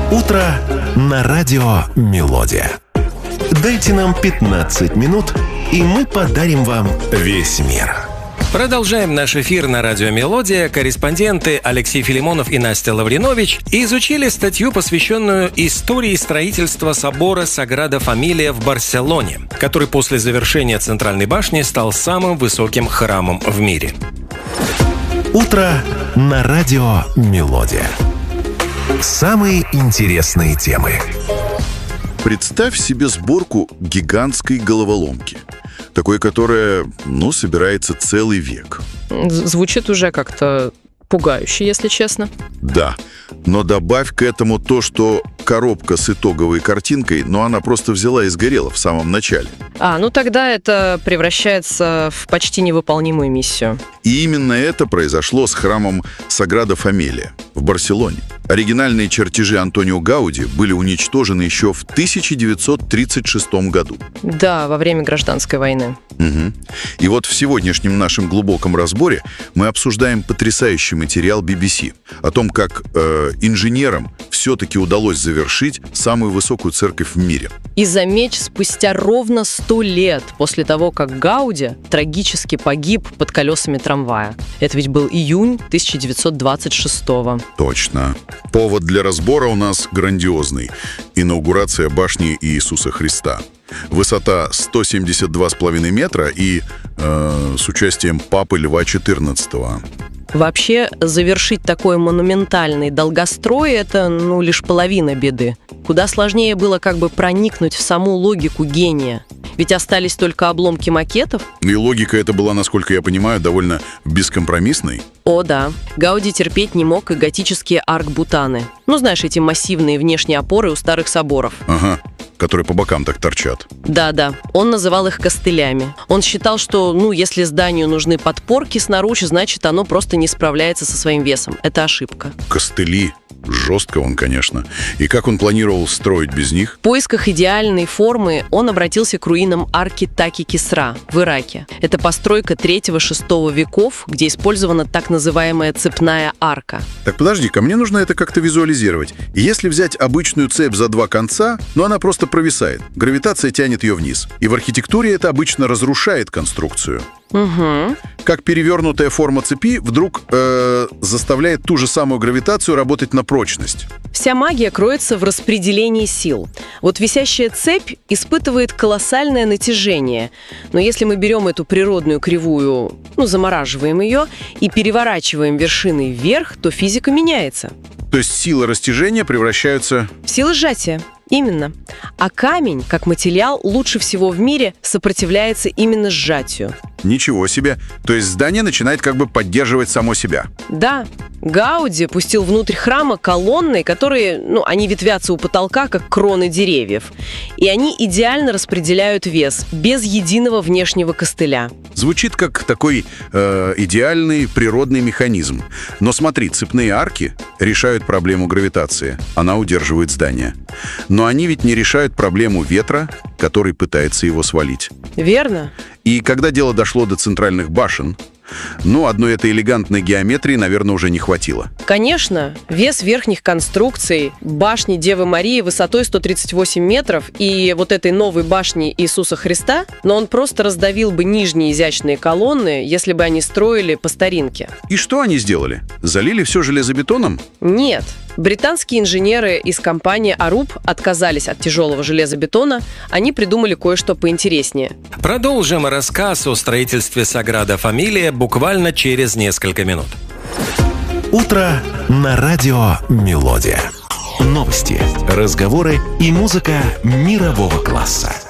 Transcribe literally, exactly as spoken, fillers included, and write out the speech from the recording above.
Утро на радио «Мелодия». Дайте нам пятнадцать минут, и мы подарим вам весь мир. Продолжаем наш эфир на радио «Мелодия». Корреспонденты Алексей Филимонов и Настя Лавринович изучили статью, посвященную истории строительства собора Саграда Фамилия в Барселоне, который после завершения Центральной башни стал самым высоким храмом в мире. Утро на радио «Мелодия». Самые интересные темы. Представь себе сборку гигантской головоломки. Такой, которая, ну, собирается целый век. Звучит уже как-то пугающе, если честно. Да, но добавь к этому то, что коробка с итоговой картинкой, но она просто взяла и сгорела в самом начале. А, ну тогда это превращается в почти невыполнимую миссию. И именно это произошло с храмом Саграда Фамилия в Барселоне. Оригинальные чертежи Антонио Гауди были уничтожены еще в тысяча девятьсот тридцать шестом году. Да, во время гражданской войны. Угу. И вот в сегодняшнем нашем глубоком разборе мы обсуждаем потрясающий материал би би си о том, как э, инженерам все-таки удалось завершить самую высокую церковь в мире. И заметь, спустя ровно сто лет после того, как Гауди трагически погиб под колесами трамвая. Это ведь был июнь тысяча девятьсот двадцать шестого. Точно. Повод для разбора у нас грандиозный. Инаугурация башни Иисуса Христа. Высота сто семьдесят два с половиной метра и э, с участием Папы Льва четырнадцатого. Вообще, завершить такой монументальный долгострой – это, ну, лишь половина беды. Куда сложнее было как бы проникнуть в саму логику гения. Ведь остались только обломки макетов. И логика эта была, насколько я понимаю, довольно бескомпромиссной. О, да. Гауди терпеть не мог и готические аркбутаны. Ну, знаешь, эти массивные внешние опоры у старых соборов. Ага, которые по бокам так торчат. Да-да, он называл их костылями. Он считал, что, ну, если зданию нужны подпорки снаружи, значит, оно просто не справляется со своим весом. Это ошибка. Костыли. Жестко он, конечно. И как он планировал строить без них? В поисках идеальной формы он обратился к руинам арки Таки-Кисра в Ираке. Это постройка третьего-шестого веков, где использована так называемая цепная арка. Так, подожди-ка, мне нужно это как-то визуализировать. Если взять обычную цепь за два конца, ну она просто провисает. Гравитация тянет ее вниз. И в архитектуре это обычно разрушает конструкцию. Угу. Как перевернутая форма цепи вдруг э, заставляет ту же самую гравитацию работать на прочность. Вся магия кроется в распределении сил. Вот висящая цепь испытывает колоссальное натяжение. Но если мы берем эту природную кривую, ну, замораживаем ее и переворачиваем вершиной вверх, то физика меняется. То есть силы растяжения превращаются... в силы сжатия. Именно. А камень, как материал, лучше всего в мире сопротивляется именно сжатию. Ничего себе. То есть здание начинает как бы поддерживать само себя. Да. Гауди пустил внутрь храма колонны, которые, ну, они ветвятся у потолка, как кроны деревьев. И они идеально распределяют вес, без единого внешнего костыля. Звучит как такой э, идеальный природный механизм. Но смотри, цепные арки решают проблему гравитации. Она удерживает здание. Но они ведь не решают проблему ветра, который пытается его свалить. Верно. И когда дело дошло до центральных башен, ну, одной этой элегантной геометрии, наверное, уже не хватило. Конечно, вес верхних конструкций, башни Девы Марии высотой сто тридцать восемь метров и вот этой новой башни Иисуса Христа, но он просто раздавил бы нижние изящные колонны, если бы они строили по старинке. И что они сделали? Залили все железобетоном? Нет. Британские инженеры из компании Arup отказались от тяжелого железобетона, они придумали кое-что поинтереснее. Продолжим рассказ о строительстве Саграда Фамилия буквально через несколько минут. Утро на радио «Мелодия». Новости, разговоры и музыка мирового класса.